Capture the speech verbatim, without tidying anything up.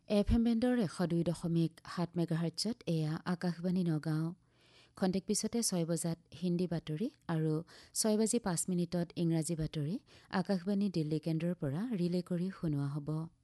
F M বেণ্ডৰ এশ দুই দশমিক সাত মেগাহাৰ্টছত এয়া আকাশবাণী নগাঁও। খন্তেক পিছতে ছয় বজাত হিন্দী বাতৰি আৰু ছয় বাজি পাঁচ মিনিটত ইংৰাজী বাতৰি আকাশবাণী দিল্লী কেন্দ্ৰৰ পৰা ৰিলে কৰি শুনোৱা হ'ব।